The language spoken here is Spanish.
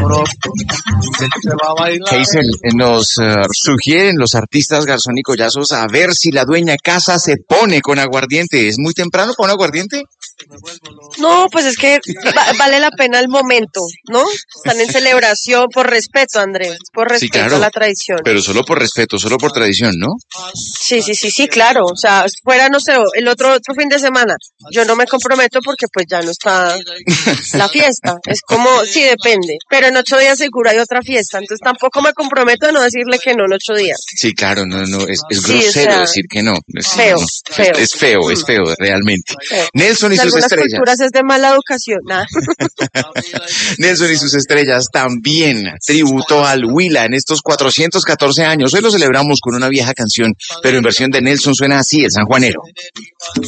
Hazel, nos sugieren los artistas Garzón y Collazos a ver si la dueña de casa se pone con aguardiente. ¿Es muy temprano para un aguardiente? No, pues es que vale la pena el momento, ¿no? Están en celebración por respeto, Andrés, por Sí, respeto claro, a la tradición. pero solo por respeto, solo por tradición, ¿no? Sí, claro. O sea, fuera, no sé, el otro fin de semana, yo no me comprometo porque pues ya no está la fiesta. Es como, sí, depende. Pero en 8 días seguro hay otra fiesta. Entonces tampoco me comprometo a no decirle que no en 8 días. Sí, claro, no, es Sí, o grosero sea, decir que no. feo, No, feo. es feo, realmente. Feo. Nelson y En sus algunas culturas estrellas. es de mala educación. Nada. Nelson y sus estrellas también tributo al Huila en estos 414 años. Hoy lo celebramos con una vieja canción, pero en versión de Nelson suena así, el sanjuanero.